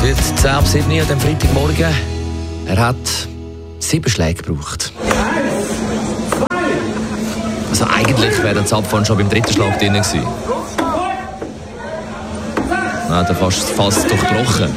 wird 10:07 Uhr an dem Freitagmorgen. Er hat 7 Schläge gebraucht. Also eigentlich wäre der Zapfhahn schon beim 3. Schlag drin gewesen. Nein, der fast durchbrochen.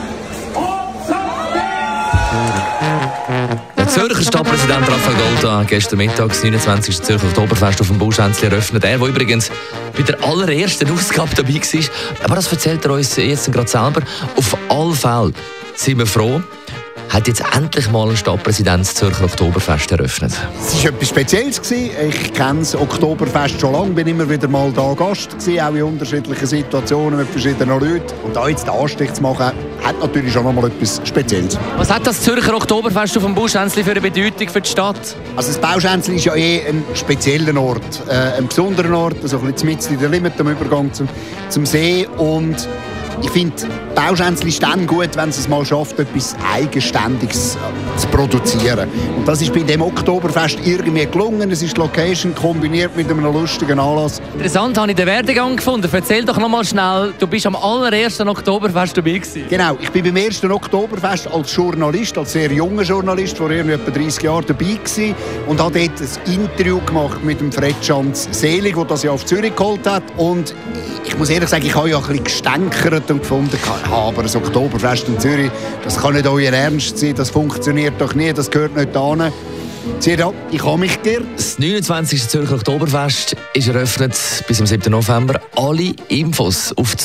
Der Zürcher Stadtpräsident Raphael Golda hat gestern Mittag das 29. Zürcher Oktoberfest auf dem Bauschänzli eröffnet. Er, der übrigens bei der allerersten Ausgabe dabei war. Aber das erzählt er uns jetzt gerade selber. Auf alle Fälle sind wir froh, hat jetzt endlich mal ein Stadtpräsident das Zürcher Oktoberfest eröffnet. Es war etwas Spezielles. Ich kenne das Oktoberfest schon lange, bin immer wieder mal da Gast gewesen, auch in unterschiedlichen Situationen mit verschiedenen Leuten. Und da jetzt den Anstich zu machen, hat natürlich schon einmal etwas Spezielles. Was hat das Zürcher Oktoberfest auf dem Bauschänzli für eine Bedeutung für die Stadt? Also das Bauschänzli ist ja ein spezieller Ort, ein besonderer Ort, also ein bisschen mitten in der Limit am Übergang zum See. Und ich finde, Bauschänzli ist dann gut, wenn es mal schafft, etwas Eigenständiges zu produzieren. Und das ist bei dem Oktoberfest irgendwie gelungen. Es ist die Location kombiniert mit einem lustigen Anlass. Interessant, habe ich den Werdegang gefunden. Erzähl doch noch mal schnell, du bist am allerersten Oktoberfest dabei gewesen. Genau, ich bin beim ersten Oktoberfest als Journalist, als sehr junger Journalist, vor etwa 30 Jahren dabei gewesen und habe dort ein Interview gemacht mit dem Fred Schanz Selig, der das ja auf Zürich geholt hat. Und ich muss ehrlich sagen, ich habe ja ein bisschen gestänkert und gefunden, aber das Oktoberfest in Zürich, das kann nicht euer Ernst sein, das funktioniert doch nie, das gehört nicht hin. Sieh da, ich habe mich geirrt. Das 29. Zürcher Oktoberfest ist eröffnet bis zum 7. November. Alle Infos auf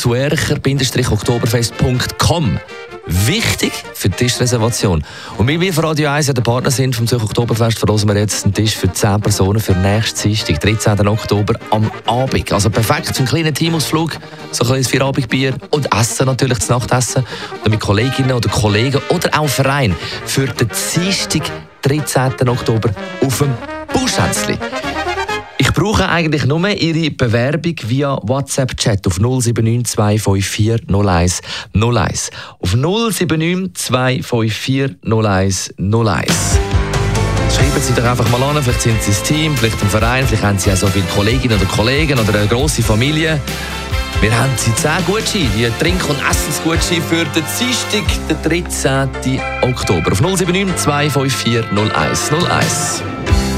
zwercher-oktoberfest.com. Wichtig für die Tischreservation. Und weil wir von Radio 1 der Partner sind vom Zürcher Oktoberfest, verlosen wir jetzt einen Tisch für 10 Personen für nächsten Dienstag, 13. Oktober am Abend. Also perfekt für einen kleinen Teamausflug, so ein kleines Feierabendbier und Essen natürlich, das Nachtessen. Oder mit Kolleginnen oder Kollegen oder auch Verein für den Dienstag, 13. Oktober auf dem Bauschänzli. Ich brauche eigentlich nur Ihre Bewerbung via WhatsApp-Chat auf 079 254 01 01. Auf 079 254 01 01. Schreiben Sie doch einfach mal an, vielleicht sind Sie ein Team, vielleicht ein Verein, vielleicht haben Sie auch so viele Kolleginnen oder Kollegen oder eine grosse Familie. Wir haben die 10 Gutscheine, die Trink- und Essensgutscheine für den Dienstag, den 13. Oktober. Auf 079 254 01 01.